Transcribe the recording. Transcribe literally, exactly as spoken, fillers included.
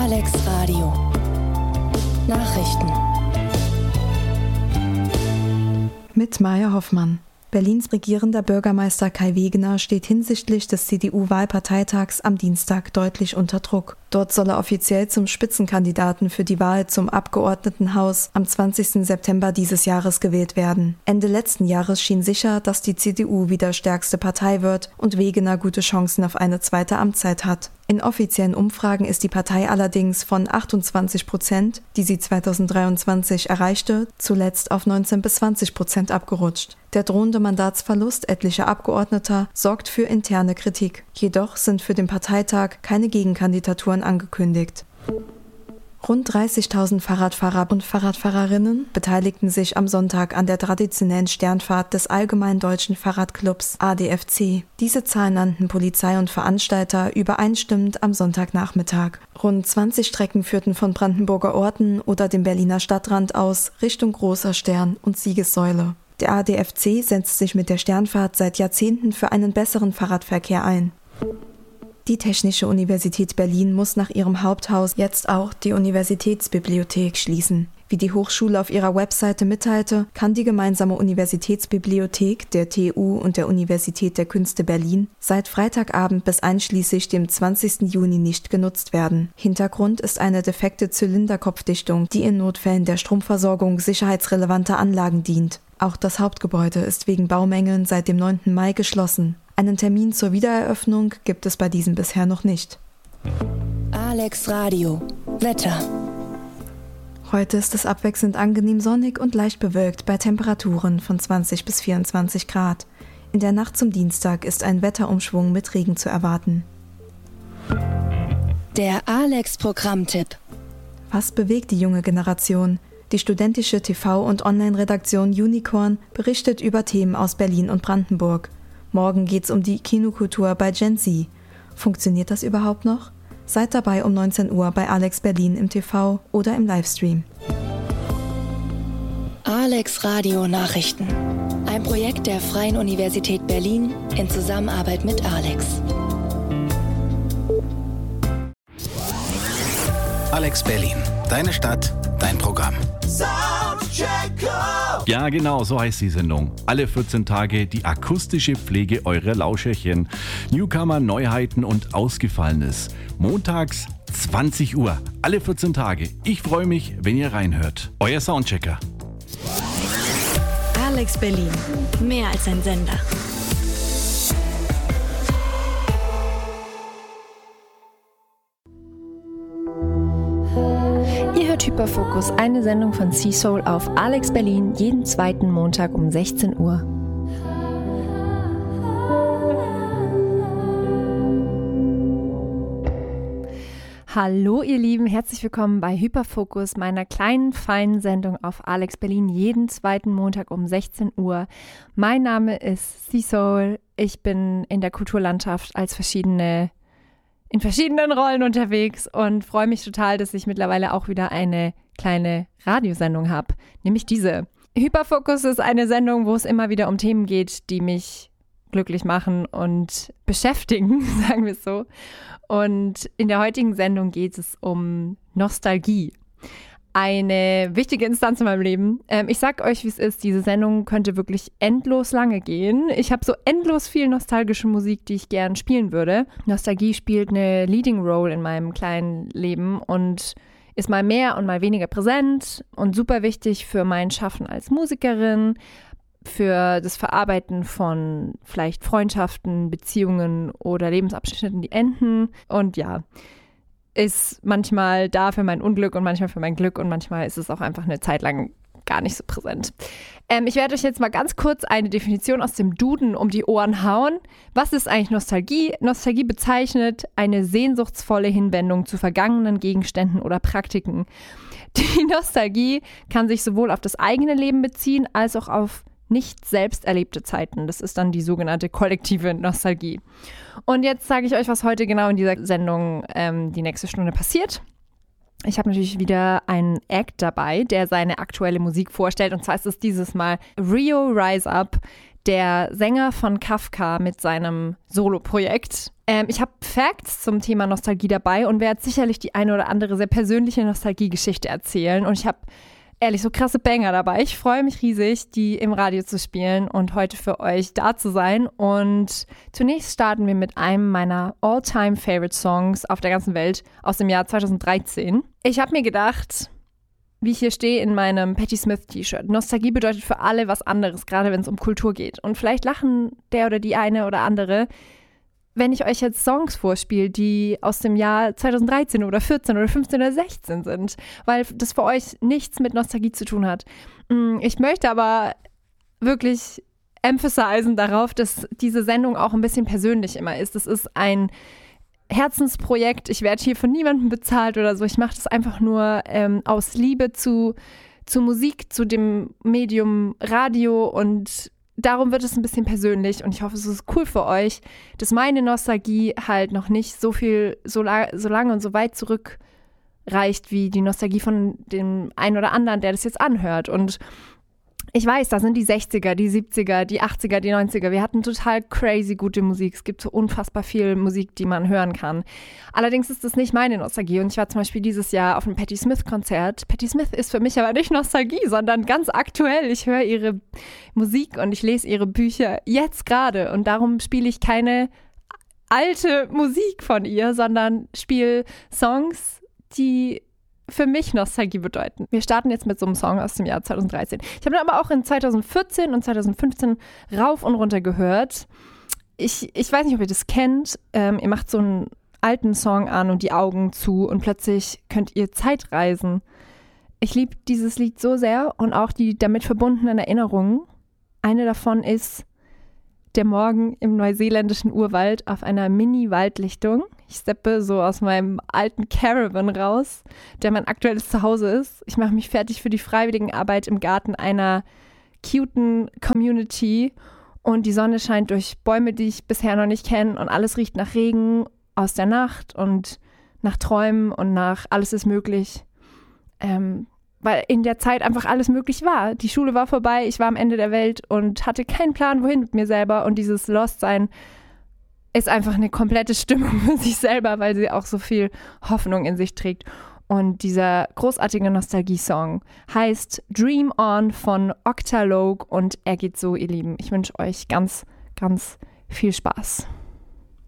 Alex Radio Nachrichten mit Maja Hoffmann. Berlins regierender Bürgermeister Kai Wegener steht hinsichtlich des C D U-Wahlparteitags am Dienstag deutlich unter Druck. Dort soll er offiziell zum Spitzenkandidaten für die Wahl zum Abgeordnetenhaus am zwanzigsten September dieses Jahres gewählt werden. Ende letzten Jahres schien sicher, dass die C D U wieder stärkste Partei wird und Wegener gute Chancen auf eine zweite Amtszeit hat. In offiziellen Umfragen ist die Partei allerdings von achtundzwanzig Prozent, die sie zweitausenddreiundzwanzig erreichte, zuletzt auf neunzehn bis zwanzig Prozent abgerutscht. Der drohende Mandatsverlust etlicher Abgeordneter sorgt für interne Kritik. Jedoch sind für den Parteitag keine Gegenkandidaturen angekündigt. Rund dreißigtausend Fahrradfahrer und Fahrradfahrerinnen beteiligten sich am Sonntag an der traditionellen Sternfahrt des Allgemeinen Deutschen Fahrradclubs A D F C. Diese Zahl nannten Polizei und Veranstalter übereinstimmend am Sonntagnachmittag. Rund zwanzig Strecken führten von Brandenburger Orten oder dem Berliner Stadtrand aus Richtung Großer Stern und Siegessäule. Der A D F C setzt sich mit der Sternfahrt seit Jahrzehnten für einen besseren Fahrradverkehr ein. Die Technische Universität Berlin muss nach ihrem Haupthaus jetzt auch die Universitätsbibliothek schließen. Wie die Hochschule auf ihrer Webseite mitteilte, kann die gemeinsame Universitätsbibliothek der T U und der Universität der Künste Berlin seit Freitagabend bis einschließlich dem zwanzigsten Juni nicht genutzt werden. Hintergrund ist eine defekte Zylinderkopfdichtung, die in Notfällen der Stromversorgung sicherheitsrelevanter Anlagen dient. Auch das Hauptgebäude ist wegen Baumängeln seit dem neunten Mai geschlossen. Einen Termin zur Wiedereröffnung gibt es bei diesem bisher noch nicht. Alex Radio Wetter. Heute ist es abwechselnd angenehm sonnig und leicht bewölkt bei Temperaturen von zwanzig bis vierundzwanzig Grad. In der Nacht zum Dienstag ist ein Wetterumschwung mit Regen zu erwarten. Der Alex-Programmtipp. Was bewegt die junge Generation? Die studentische T V- und Online-Redaktion Unicorn berichtet über Themen aus Berlin und Brandenburg. Morgen geht's um die Kinokultur bei Gen Z. Funktioniert das überhaupt noch? Seid dabei um neunzehn Uhr bei Alex Berlin im T V oder im Livestream. Alex Radio Nachrichten. Ein Projekt der Freien Universität Berlin in Zusammenarbeit mit Alex. Alex Berlin. Deine Stadt, dein Programm. Ja, genau, so heißt die Sendung. Alle vierzehn Tage die akustische Pflege eurer Lauscherchen. Newcomer, Neuheiten und Ausgefallenes. Montags zwanzig Uhr. Alle vierzehn Tage. Ich freue mich, wenn ihr reinhört. Euer Soundchecker. Alex Berlin. Mehr als ein Sender. Ihr hört Hyperfokus, eine Sendung von C-Soul auf Alex Berlin, jeden zweiten Montag um sechzehn Uhr. Hallo ihr Lieben, herzlich willkommen bei Hyperfokus, meiner kleinen, feinen Sendung auf Alex Berlin, jeden zweiten Montag um sechzehn Uhr. Mein Name ist C-Soul, ich bin in der Kulturlandschaft als verschiedene in verschiedenen Rollen unterwegs und freue mich total, dass ich mittlerweile auch wieder eine kleine Radiosendung habe, nämlich diese. Hyperfokus ist eine Sendung, wo es immer wieder um Themen geht, die mich glücklich machen und beschäftigen, sagen wir es so. Und in der heutigen Sendung geht es um Nostalgie. Eine wichtige Instanz in meinem Leben. Ähm, ich sag euch, wie es ist, diese Sendung könnte wirklich endlos lange gehen. Ich habe so endlos viel nostalgische Musik, die ich gern spielen würde. Nostalgie spielt eine Leading Role in meinem kleinen Leben und ist mal mehr und mal weniger präsent und super wichtig für mein Schaffen als Musikerin, für das Verarbeiten von vielleicht Freundschaften, Beziehungen oder Lebensabschnitten, die enden. Und ja, ist manchmal da für mein Unglück und manchmal für mein Glück und manchmal ist es auch einfach eine Zeit lang gar nicht so präsent. Ähm, ich werde euch jetzt mal ganz kurz eine Definition aus dem Duden um die Ohren hauen. Was ist eigentlich Nostalgie? Nostalgie bezeichnet eine sehnsuchtsvolle Hinwendung zu vergangenen Gegenständen oder Praktiken. Die Nostalgie kann sich sowohl auf das eigene Leben beziehen, als auch auf nicht selbst erlebte Zeiten. Das ist dann die sogenannte kollektive Nostalgie. Und jetzt sage ich euch, was heute genau in dieser Sendung ähm, die nächste Stunde passiert. Ich habe natürlich wieder einen Act dabei, der seine aktuelle Musik vorstellt. Und zwar ist es dieses Mal Rio Rise Up, der Sänger von Kafka mit seinem Solo-Projekt. Ähm, ich habe Facts zum Thema Nostalgie dabei und werde sicherlich die eine oder andere sehr persönliche Nostalgie-Geschichte erzählen. Und ich habe ehrlich so krasse Banger dabei. Ich freue mich riesig, die im Radio zu spielen und heute für euch da zu sein. Und zunächst starten wir mit einem meiner All-Time-Favorite-Songs auf der ganzen Welt aus dem Jahr zweitausenddreizehn. Ich habe mir gedacht, wie ich hier stehe in meinem Patti Smith-T-Shirt, Nostalgie bedeutet für alle was anderes, gerade wenn es um Kultur geht. Und vielleicht lachen der oder die eine oder andere, wenn ich euch jetzt Songs vorspiele, die aus dem Jahr zweitausenddreizehn oder vierzehn oder fünfzehn oder sechzehn sind, weil das für euch nichts mit Nostalgie zu tun hat. Ich möchte aber wirklich emphasisieren darauf, dass diese Sendung auch ein bisschen persönlich immer ist. Es ist ein Herzensprojekt. Ich werde hier von niemandem bezahlt oder so. Ich mache das einfach nur ähm, aus Liebe zu, zu Musik, zu dem Medium Radio, und darum wird es ein bisschen persönlich, und ich hoffe, es ist cool für euch, dass meine Nostalgie halt noch nicht so viel, so, la- so lange und so weit zurückreicht wie die Nostalgie von dem einen oder anderen, der das jetzt anhört. Und ich weiß, da sind die sechziger, die siebziger, die achtziger, die neunziger. Wir hatten total crazy gute Musik. Es gibt so unfassbar viel Musik, die man hören kann. Allerdings ist das nicht meine Nostalgie. Und ich war zum Beispiel dieses Jahr auf einem Patti Smith-Konzert. Patti Smith ist für mich aber nicht Nostalgie, sondern ganz aktuell. Ich höre ihre Musik und ich lese ihre Bücher jetzt gerade. Und darum spiele ich keine alte Musik von ihr, sondern spiele Songs, die für mich Nostalgie bedeuten. Wir starten jetzt mit so einem Song aus dem Jahr zweitausenddreizehn. Ich habe ihn aber auch in zweitausendvierzehn und zweitausendfünfzehn rauf und runter gehört. Ich, ich weiß nicht, ob ihr das kennt. Ähm, ihr macht so einen alten Song an und die Augen zu und plötzlich könnt ihr Zeit reisen. Ich liebe dieses Lied so sehr und auch die damit verbundenen Erinnerungen. Eine davon ist der Morgen im neuseeländischen Urwald auf einer Mini-Waldlichtung. Ich steppe so aus meinem alten Caravan raus, der mein aktuelles Zuhause ist. Ich mache mich fertig für die Freiwilligenarbeit im Garten einer cuten Community und die Sonne scheint durch Bäume, die ich bisher noch nicht kenne, und alles riecht nach Regen aus der Nacht und nach Träumen und nach alles ist möglich. Ähm, weil in der Zeit einfach alles möglich war. Die Schule war vorbei, ich war am Ende der Welt und hatte keinen Plan, wohin mit mir selber. Und dieses Lost-Sein ist einfach eine komplette Stimmung für sich selber, weil sie auch so viel Hoffnung in sich trägt. Und dieser großartige Nostalgie-Song heißt Dream On von Octalogue und er geht so, ihr Lieben. Ich wünsche euch ganz, ganz viel Spaß.